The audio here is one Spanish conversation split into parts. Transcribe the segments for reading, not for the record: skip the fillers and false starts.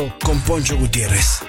Con Poncho Gutiérrez.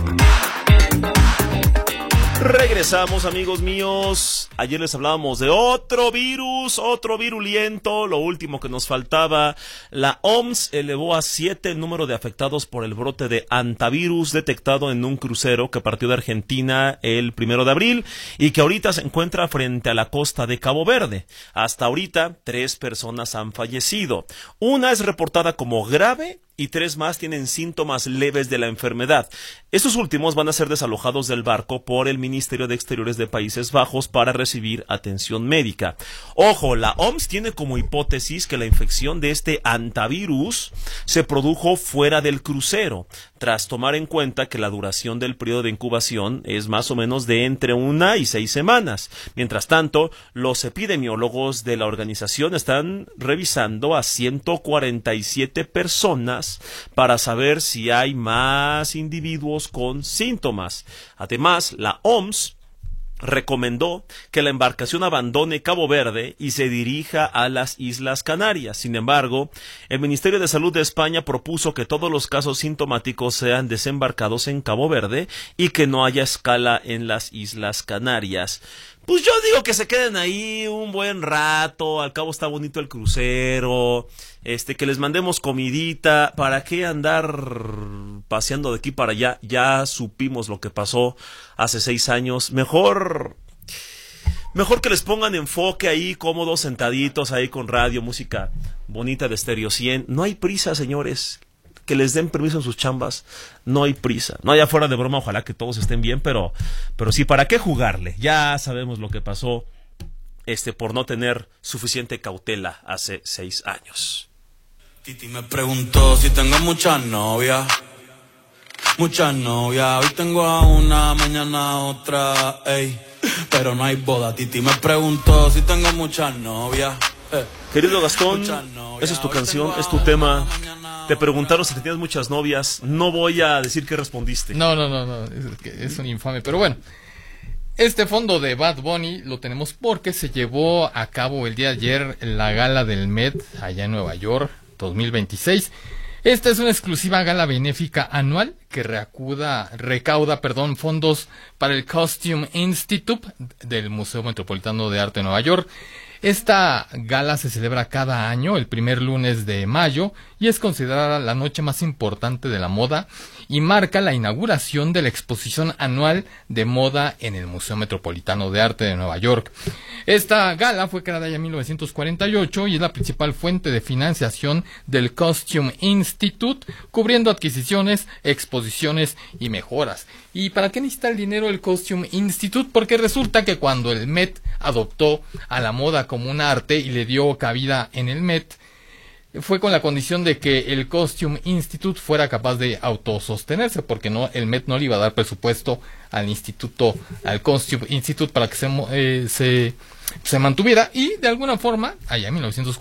Regresamos, amigos míos. Ayer les hablábamos de otro virus, otro virulento. Lo último que nos faltaba. La OMS elevó a 7 el número de afectados por el brote de hantavirus detectado en un crucero que partió de Argentina el 1 de abril y que ahorita se encuentra frente a la costa de Cabo Verde. Hasta ahorita, 3 personas han fallecido. Una es reportada como grave y 3 más tienen síntomas leves de la enfermedad. Estos últimos van a ser desalojados del barco por el Ministerio de Exteriores de Países Bajos para recibir atención médica. Ojo, la OMS tiene como hipótesis que la infección de este hantavirus se produjo fuera del crucero, tras tomar en cuenta que la duración del periodo de incubación es más o menos de entre 1 y 6 semanas. Mientras tanto, los epidemiólogos de la organización están revisando a 147 personas para saber si hay más individuos con síntomas. Además, la OMS recomendó que la embarcación abandone Cabo Verde y se dirija a las Islas Canarias. Sin embargo, el Ministerio de Salud de España propuso que todos los casos sintomáticos sean desembarcados en Cabo Verde y que no haya escala en las Islas Canarias. Pues yo digo que se queden ahí un buen rato, al cabo está bonito el crucero, que les mandemos comidita, ¿para qué andar paseando de aquí para allá? Ya supimos lo que pasó hace 6 años, mejor que les pongan enfoque ahí, cómodos, sentaditos ahí con radio, música bonita de Estéreo 100, no hay prisa, señores. Que les den permiso en sus chambas, no hay prisa. No, ya fuera de broma, ojalá que todos estén bien, pero sí, ¿para qué jugarle? Ya sabemos lo que pasó, por no tener suficiente cautela hace 6 años. Titi me preguntó si tengo muchas novias. Muchas novias, hoy tengo a una, mañana a otra, ey. Pero no hay boda. Titi me preguntó si tengo muchas novias. Querido Gastón, esa es tu canción, es tu tema. Te preguntaron si tenías muchas novias. No voy a decir que respondiste. No, es un infame. Pero bueno, este fondo de Bad Bunny lo tenemos porque se llevó a cabo el día de ayer la gala del Met allá en Nueva York 2026. Esta es una exclusiva gala benéfica anual que recauda fondos para el Costume Institute del Museo Metropolitano de Arte de Nueva York. Esta gala se celebra cada año, el primer lunes de mayo, y es considerada la noche más importante de la moda y marca la inauguración de la exposición anual de moda en el Museo Metropolitano de Arte de Nueva York. Esta gala fue creada ya en 1948 y es la principal fuente de financiación del Costume Institute, cubriendo adquisiciones, exposiciones y mejoras. ¿Y para qué necesita el dinero el Costume Institute? Porque resulta que cuando el Met adoptó a la moda como un arte y le dio cabida en el Met, fue con la condición de que el Costume Institute fuera capaz de autosostenerse, porque el Met no le iba a dar presupuesto al Costume Institute para que se mantuviera, y de alguna forma, allá en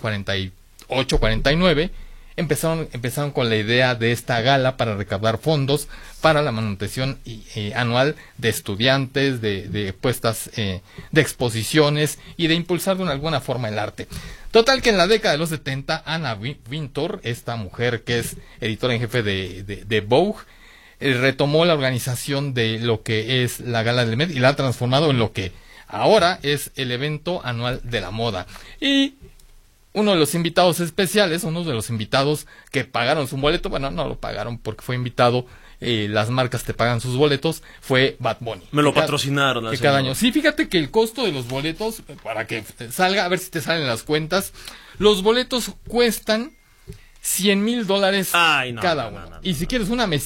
1948-49, empezaron con la idea de esta gala para recaudar fondos para la manutención anual de estudiantes, de puestas de exposiciones y de impulsar de alguna forma el arte. Total que en la década de los 70, Anna Wintour, esta mujer que es editora en jefe de Vogue, retomó la organización de lo que es la gala del Met y la ha transformado en lo que ahora es el evento anual de la moda. Y uno de los invitados especiales, uno de los invitados que pagaron su boleto, bueno, no lo pagaron porque fue invitado, las marcas te pagan sus boletos, fue Bad Bunny. Me lo patrocinaron. Que cada año. Sí, fíjate que el costo de los boletos, para que salga, a ver si te salen las cuentas, los boletos cuestan $100,000 cada uno. Y si quieres una